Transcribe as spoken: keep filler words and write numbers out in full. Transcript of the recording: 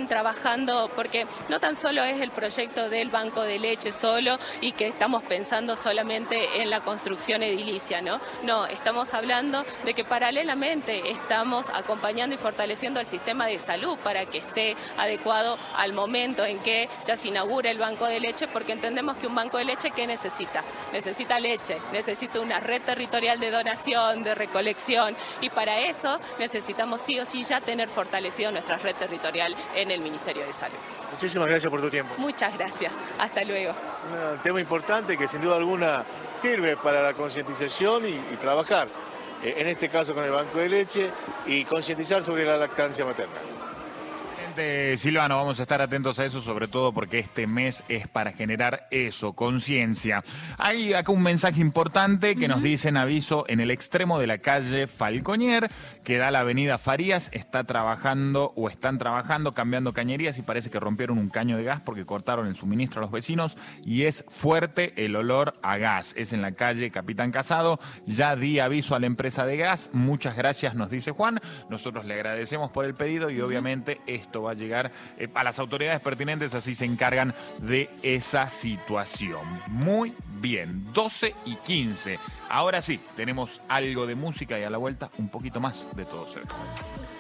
trabajando, porque no tan solo es el proyecto del banco de leche solo y que estamos pensando solamente en la construcción edilicia, ¿no? No, estamos hablando de que paralelamente estamos acompañando y fortaleciendo el sistema de salud para que esté adecuado al momento en que ya se inaugure el banco de leche, porque entendemos que un banco de leche, ¿qué necesita? Necesita leche, necesita una red territorial de donación, de recolección, y para eso necesitamos sí o sí ya tener fortalecido nuestra red territorial en el Ministerio de Salud. Muchísimas gracias por tu tiempo. Muchas gracias. Hasta luego. Un tema importante que sin duda alguna sirve para la concientización y, y trabajar, eh, en este caso con el banco de leche, y concientizar sobre la lactancia materna. Silvano, vamos a estar atentos a eso, sobre todo porque este mes es para generar eso, conciencia. Hay acá un mensaje importante que uh-huh. nos dicen: aviso en el extremo de la calle Falconier, que da la avenida Farías, está trabajando o están trabajando, cambiando cañerías, y parece que rompieron un caño de gas porque cortaron el suministro a los vecinos y es fuerte el olor a gas. Es en la calle Capitán Casado. Ya di aviso a la empresa de gas. Muchas gracias, nos dice Juan. Nosotros le agradecemos por el pedido y uh-huh. obviamente esto va a llegar eh, a las autoridades pertinentes, así se encargan de esa situación. Muy bien, doce y quince. Ahora sí, tenemos algo de música y a la vuelta un poquito más de Todo Cerca.